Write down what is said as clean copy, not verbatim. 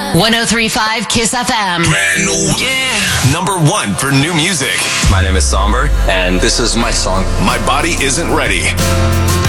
1035 Kiss FM. Brand new, yeah. Number one for new music. My name is Somber, and this is my song, My Body Isn't Ready.